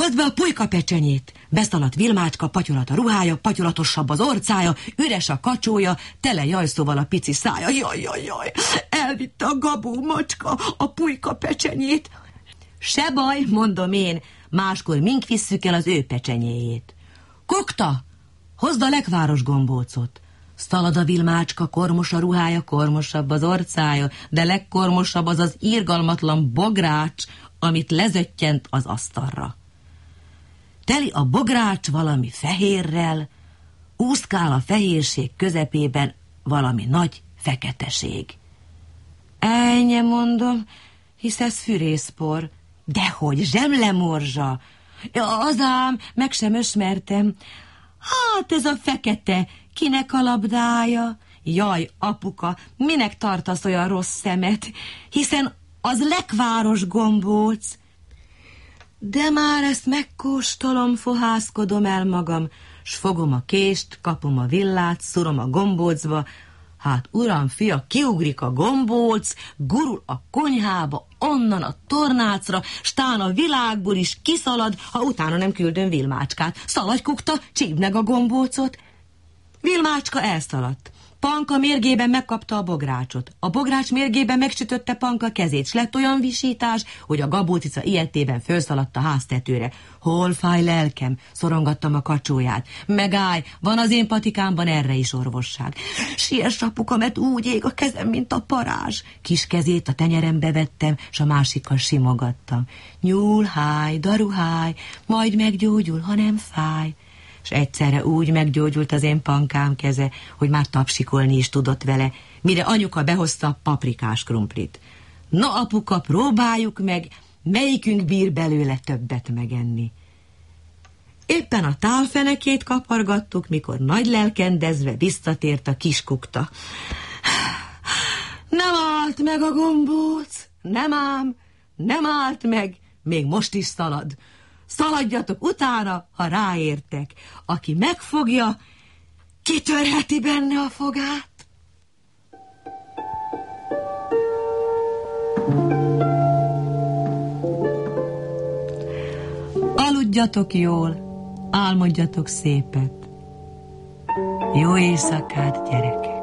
Hozd be a pulykapecsenyét! Beszaladt Vilmácska, patyolat a ruhája, patyolatosabb az orcája, üres a kacsója, tele jajszóval a pici szája. Jaj, elvitte a Gabó macska a pulykapecsenyét. Se baj, mondom én, máskor mink visszük el az ő pecsenyéjét. Kokta, hozd a lekváros gombócot. Szalad a Vilmácska, kormos a ruhája, kormosabb az orcája, de legkormosabb az az irgalmatlan bogrács, amit lezöttyent az asztalra. Teli a bogrács valami fehérrel, úszkál a fehérség közepében valami nagy feketeség. Ejnye, mondom, hisz ez fűrészpor. Dehogy, zsemlemorzsa. Az ám, meg sem ösmertem. Hát ez a fekete, kinek a labdája? Jaj, apuka, minek tartasz olyan rossz szemet? Hiszen az lekváros gombóc. De már ezt megkóstolom, fohászkodom el magam, s fogom a kést, kapom a villát, szurom a gombócba. Hát uram, fia, kiugrik a gombóc, gurul a konyhába, onnan a tornácra, stán a világból is kiszalad, ha utána nem küldöm Vilmácskát. Szaladj, Kukta, csípd meg a gombócot. Vilmácska elszaladt. Panka mérgében megkapta a bográcsot. A bogrács mérgében megsütötte Panka kezét, s lett olyan visítás, hogy a Gabócica ilyetében fölszaladt a háztetőre. Hol fáj lelkem? Szorongattam a kacsóját. Megállj, van az én patikámban erre is orvosság. Siess, apuka, mert úgy ég a kezem, mint a parázs. Kis kezét a tenyerembe vettem, s a másikkal simogattam. Nyúlháj, daruháj, majd meggyógyul, ha nem fáj. És egyszerre úgy meggyógyult az én Pankám keze, hogy már tapsikolni is tudott vele, mire anyuka behozta a paprikás krumplit. Na, apuka, próbáljuk meg, melyikünk bír belőle többet megenni. Éppen a tálfenekét kapargattuk, mikor nagy lelkendezve visszatért a kis Kukta. Nem állt meg a gombóc, nem ám, nem állt meg, még most is szalad. Szaladjatok utána, ha ráértek. Aki megfogja, kitörheti benne a fogát. Aludjatok jól, álmodjatok szépet. Jó éjszakát, gyerekek!